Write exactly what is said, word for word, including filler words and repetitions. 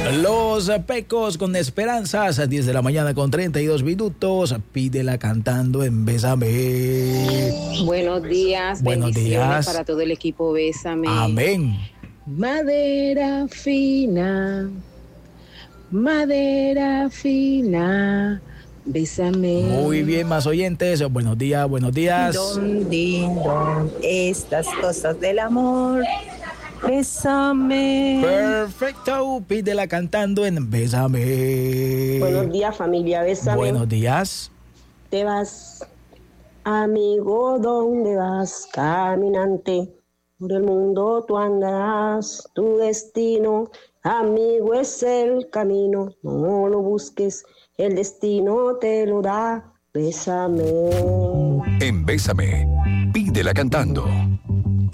Los Pecos con Esperanzas, a diez de la mañana con treinta y dos minutos. Pídela cantando en Bésame. Buenos días, Buenos bendiciones días. para todo el equipo Bésame. Amén. Madera fina, madera fina, bésame. Muy bien, más oyentes. Buenos días, buenos días. Don, din, don, estas cosas del amor. Bésame. Perfecto, pídela cantando en Bésame. Buenos días, familia, bésame. Buenos días. Te vas, amigo, ¿dónde vas? Caminante, por el mundo tú andarás, tu destino, amigo, es el camino. No lo busques, el destino te lo da. Bésame. En Bésame, pídela cantando.